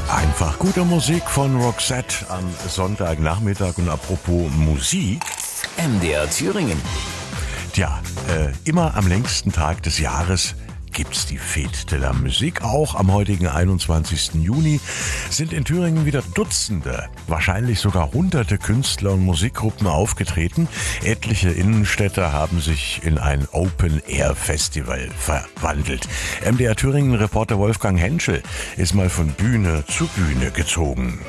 Einfach gute Musik von Roxette am Sonntagnachmittag. Und apropos Musik. MDR Thüringen. Tja, immer am längsten Tag des Jahres gibt's die Fête de la Musique. Auch am heutigen 21. Juni sind in Thüringen wieder Dutzende, wahrscheinlich sogar hunderte Künstler und Musikgruppen aufgetreten. Etliche Innenstädte haben sich in ein Open-Air-Festival verwandelt. MDR Thüringen-Reporter Wolfgang Henschel ist mal von Bühne zu Bühne gezogen.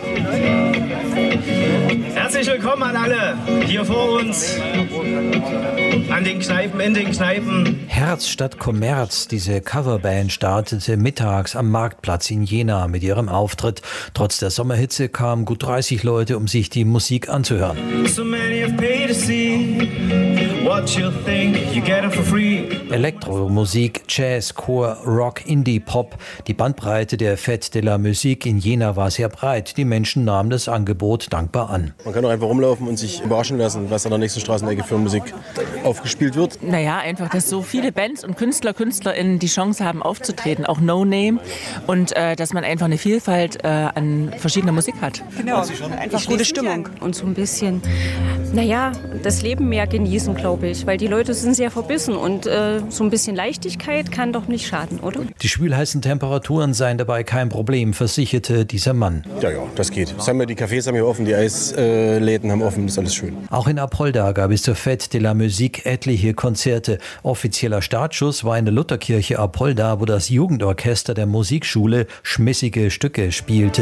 Herzlich willkommen an alle hier vor uns, an den Kneipen, in den Kneipen. Herz statt Kommerz, diese Coverband startete mittags am Marktplatz in Jena mit ihrem Auftritt. Trotz der Sommerhitze kamen gut 30 Leute, um sich die Musik anzuhören. So many have paid to see what you think you get it for free. Elektromusik, Jazz, Chor, Rock, Indie, Pop. Die Bandbreite der Fête de la Musique in Jena war sehr breit. Die Menschen nahmen das Angebot dankbar an. Man kann auch einfach rumlaufen und sich überraschen lassen, was an der nächsten Straßenecke für Musik aufgespielt wird. Naja, einfach, dass so viele Bands und KünstlerInnen die Chance haben aufzutreten, auch No Name, und dass man einfach eine Vielfalt an verschiedener Musik hat. Genau, einfach gute Stimmung. Und so ein bisschen, das Leben mehr genießen, glaube ich, weil die Leute sind sehr verbissen und so ein bisschen Leichtigkeit kann doch nicht schaden, oder? Die schwülheißen Temperaturen seien dabei kein Problem, versicherte dieser Mann. Ja, das geht. Die Cafés haben hier offen, die Eisläden haben offen, das ist alles schön. Auch in Apolda gab es zur Fête de la Musique etliche Konzerte. Offizieller Startschuss war in der Lutherkirche Apolda, wo das Jugendorchester der Musikschule schmissige Stücke spielte.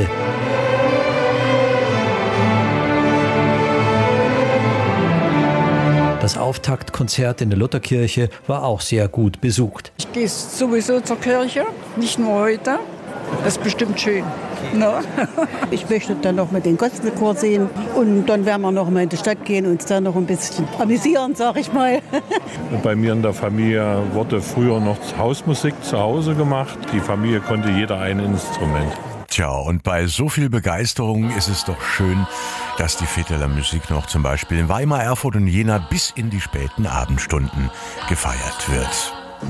Das Auftaktkonzert in der Lutherkirche war auch sehr gut besucht. Ich gehe sowieso zur Kirche, nicht nur heute. Das ist bestimmt schön. No. Ich möchte dann noch mal den Gospelchor sehen und dann werden wir noch mal in die Stadt gehen und uns dann noch ein bisschen amüsieren, sag ich mal. Bei mir in der Familie wurde früher noch Hausmusik zu Hause gemacht. Die Familie konnte jeder ein Instrument. Tja, und bei so viel Begeisterung ist es doch schön, dass die Fête de la Musique noch zum Beispiel in Weimar, Erfurt und Jena bis in die späten Abendstunden gefeiert wird.